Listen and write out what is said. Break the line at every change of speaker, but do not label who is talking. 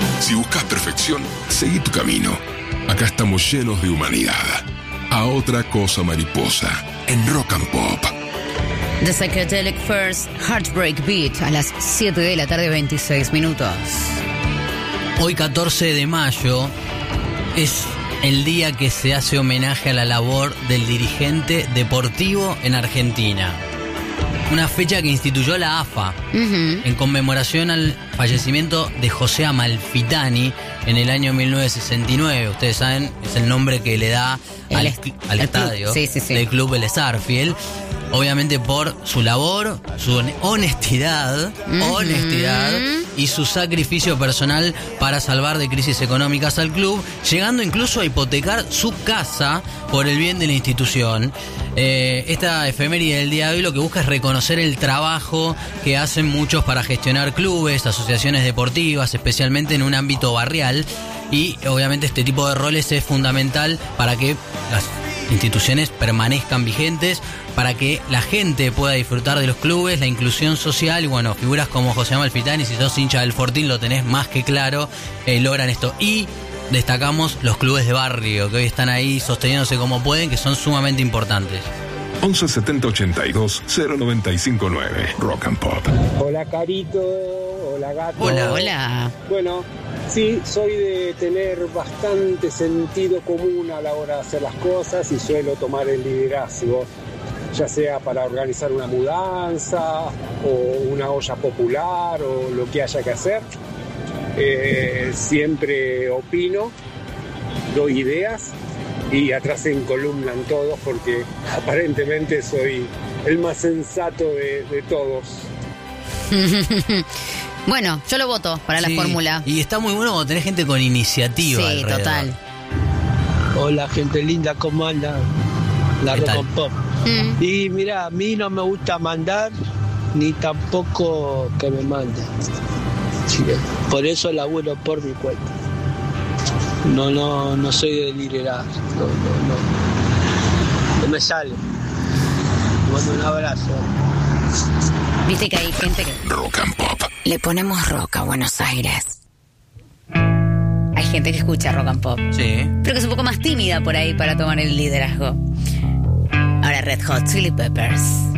Si buscas perfección, seguí tu camino. Acá estamos llenos de humanidad. A otra cosa mariposa, en Rock and Pop.
The Psychedelic First Heartbreak Beat a las 7 de la tarde, 26 minutos.
Hoy 14 de mayo es el día que se hace homenaje a la labor del dirigente deportivo en Argentina. Una fecha que instituyó la AFA en conmemoración al fallecimiento de José Amalfitani en el año 1969. Ustedes saben, es el nombre que le da al estadio del Club Vélez Sarsfield. Obviamente por su labor, su honestidad y su sacrificio personal para salvar de crisis económicas al club, llegando incluso a hipotecar su casa por el bien de la institución. Esta efeméride del día de hoy lo que busca es reconocer el trabajo que hacen muchos para gestionar clubes, asociaciones deportivas, especialmente en un ámbito barrial, y obviamente este tipo de roles es fundamental para que las instituciones permanezcan vigentes, para que la gente pueda disfrutar de los clubes, la inclusión social, y bueno, figuras como José Amalfitani, si sos hincha del Fortín lo tenés más que claro, logran esto. Y destacamos los clubes de barrio, que hoy están ahí sosteniéndose como pueden, que son sumamente importantes.
11 70 82 095 9. Rock and Pop.
Hola Carito, hola Gato.
Hola.
Bueno, sí, soy de tener bastante sentido común a la hora de hacer las cosas y suelo tomar el liderazgo, ya sea para organizar una mudanza o una olla popular o lo que haya que hacer. Siempre opino, doy ideas y atrás se encolumnan todos porque aparentemente soy el más sensato de todos.
Bueno, yo lo voto para la fórmula.
Y está muy bueno cuando tenés gente con iniciativa.
Sí,
alrededor.
total.
Hola gente linda, ¿cómo anda? La Rock and Pop. Y mira, a mí no me gusta mandar ni tampoco que me manden. Sí, por eso laburo por mi cuenta. No soy de liderar. No me sale. Te mando un abrazo.
Viste que hay gente que...
Rock and Pop.
Le ponemos rock a Buenos Aires. Hay gente que escucha rock and pop.
Sí.
Pero que es un poco más tímida por ahí para tomar el liderazgo. Ahora Red Hot Chili Peppers.